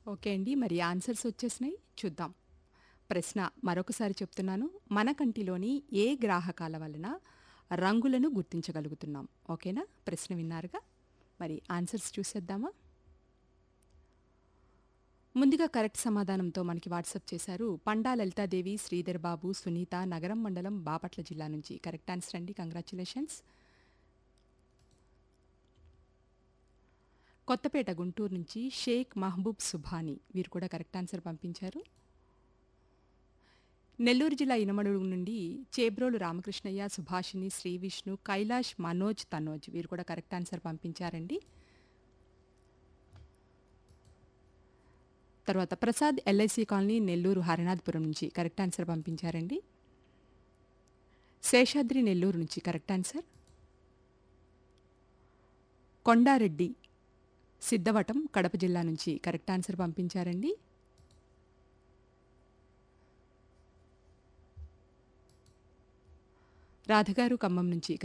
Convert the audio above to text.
Okay అండి. మరి answers వచ్చేసినాయి. చూద్దాం. ప్రశ్న మరొకసారి చెప్తున్నాను. మన కంటిలోని ఏ గ్రాహకాల వలన రంగులను గుర్తించగలుగుతున్నాం? ఓకేనా? ప్రశ్న విన్నారుగా. మరి ఆన్సర్స్ చూసేద్దామా? ముందుగా కరెక్ట్ సమాధానంతో మనకి వాట్సాప్ చేశారు. పండా లలితాదేవి, శ్రీధర్ బాబు, సునీత, నగరం మండలం, బాపట్ల జిల్లా నుంచి. కరెక్ట్ ఆన్సర్ అండి. కంగ్రాచ్యులేషన్స్. కొత్తపేట గుంటూరు నుంచి షేక్ మహబూబ్ సుభాని వీరు కూడా కరెక్ట్ ఆన్సర్ పంపించారు. నెల్లూరు జిల్లా ఇనమడుగు నుండి చేబ్రోలు రామకృష్ణయ్య, సుభాషిణి, శ్రీ విష్ణు, కైలాష్, మనోజ్, తనోజ్ వీరు కూడా కరెక్ట్ ఆన్సర్ పంపించారండి. తర్వాత ప్రసాద్ ఎల్ఐసి కాలనీ నెల్లూరు హరినాథపురం నుంచి కరెక్ట్ ఆన్సర్ పంపించారండి. శేషాద్రి నెల్లూరు నుంచి కరెక్ట్ ఆన్సర్. కొండారెడ్డి సిద్ధవటం కడప జిల్లా నుంచి కరెక్ట్ ఆన్సర్ పంపించారండి. రాధగారు ఖమ్మం నుంచి